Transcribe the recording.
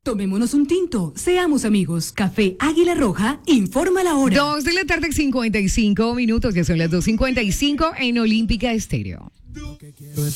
Tomémonos un tinto, seamos amigos. Café Águila Roja, informa la hora. 2:55 p.m, ya son las 2:55 en Olímpica Estéreo.